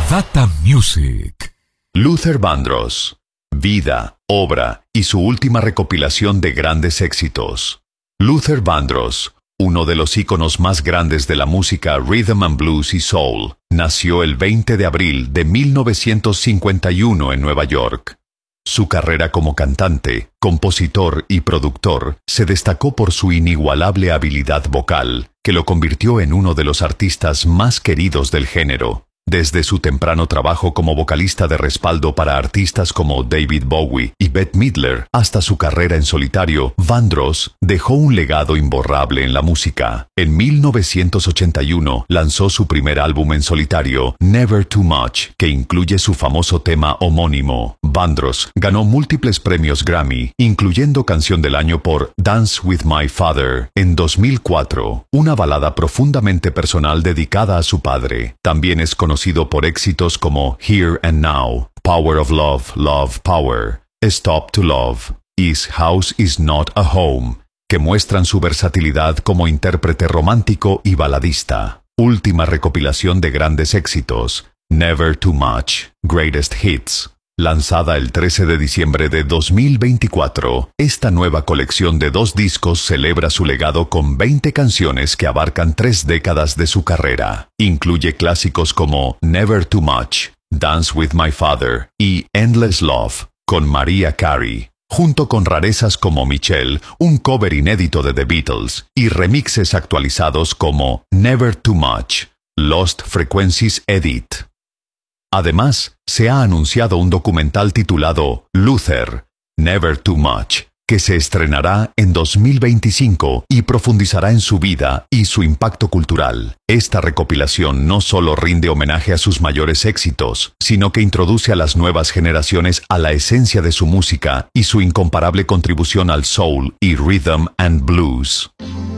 Data Music. Luther Vandross. Vida, obra y su última recopilación de grandes éxitos. Luther Vandross, uno de los íconos más grandes de la música rhythm and blues y soul, nació el 20 de abril de 1951 en Nueva York. Su carrera como cantante, compositor y productor se destacó por su inigualable habilidad vocal, que lo convirtió en uno de los artistas más queridos del género. Desde su temprano trabajo como vocalista de respaldo para artistas como David Bowie y Bette Midler hasta su carrera en solitario, Vandross dejó un legado imborrable en la música. En 1981 lanzó su primer álbum en solitario, Never Too Much, que incluye su famoso tema homónimo. Vandross ganó múltiples premios Grammy, incluyendo Canción del Año por Dance with My Father en 2004, una balada profundamente personal dedicada a su padre. También es conocido por éxitos como Here and Now, Power of Love, Love, Power, Stop to Love, His House Is Not a Home, que muestran su versatilidad como intérprete romántico y baladista. Última recopilación de grandes éxitos, Never Too Much, Greatest Hits. Lanzada el 13 de diciembre de 2024, esta nueva colección de 2 discos celebra su legado con 20 canciones que abarcan 3 décadas de su carrera. Incluye clásicos como Never Too Much, Dance with My Father y Endless Love, con Mariah Carey, junto con rarezas como Michelle, un cover inédito de The Beatles, y remixes actualizados como Never Too Much, Lost Frequencies Edit. Además, se ha anunciado un documental titulado Luther, Never Too Much, que se estrenará en 2025 y profundizará en su vida y su impacto cultural. Esta recopilación no solo rinde homenaje a sus mayores éxitos, sino que introduce a las nuevas generaciones a la esencia de su música y su incomparable contribución al soul y rhythm and blues.